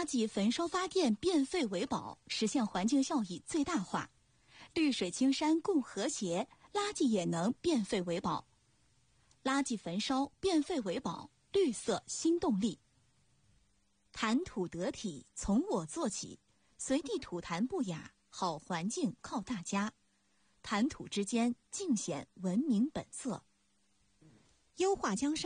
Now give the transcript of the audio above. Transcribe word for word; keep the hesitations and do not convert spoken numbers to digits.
圾焚烧发电变废为宝，实现环境效益最大化。绿水青山共和谐，垃圾也能变废为宝。垃圾焚烧变废为宝，绿色新动力。谈吐得体，从我做起，随地吐痰不雅，好环境靠大家。谈吐之间尽显文明本色。优化江山。